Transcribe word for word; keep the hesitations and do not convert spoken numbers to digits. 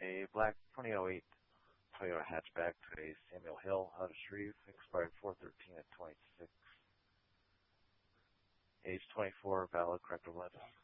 A black twenty oh eight Toyota hatchback to a Samuel Hill out of Shreve, expired four thirteen at twenty-six. Age twenty-four, valid, correct or valid.